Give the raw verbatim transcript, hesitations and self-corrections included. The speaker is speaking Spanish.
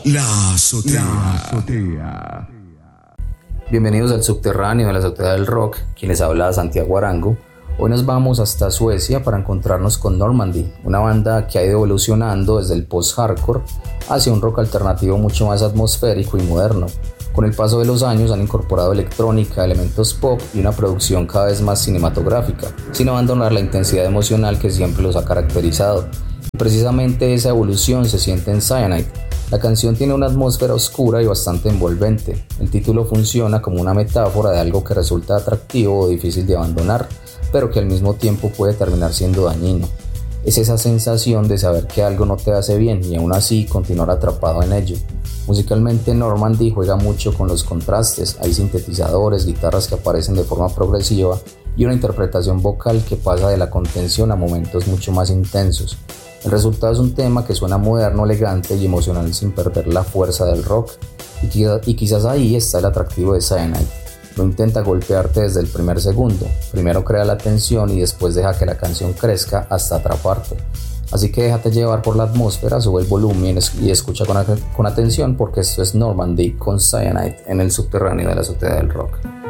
La azotea. La azotea. Bienvenidos al subterráneo de la azotea del rock, quien les habla Santiago Arango. Hoy nos vamos hasta Suecia para encontrarnos con Normandy, una banda que ha ido evolucionando desde el post-hardcore hacia un rock alternativo mucho más atmosférico y moderno. Con el paso de los años han incorporado electrónica, elementos pop y una producción cada vez más cinematográfica, sin abandonar la intensidad emocional que siempre los ha caracterizado. Y precisamente esa evolución se siente en Cyanide. La canción tiene una atmósfera oscura y bastante envolvente. El título funciona como una metáfora de algo que resulta atractivo o difícil de abandonar, pero que al mismo tiempo puede terminar siendo dañino. Es esa sensación de saber que algo no te hace bien y aún así continuar atrapado en ello. Musicalmente Normandy juega mucho con los contrastes, hay sintetizadores, guitarras que aparecen de forma progresiva y una interpretación vocal que pasa de la contención a momentos mucho más intensos. El resultado es un tema que suena moderno, elegante y emocional sin perder la fuerza del rock, y, quizás, y quizás ahí está el atractivo de Cyanide. No intenta golpearte desde el primer segundo, primero crea la tensión y después deja que la canción crezca hasta atraparte. Así que déjate llevar por la atmósfera, sube el volumen y escucha con, con atención, porque esto es Normandy con Cyanide en el subterráneo de la azotea del rock.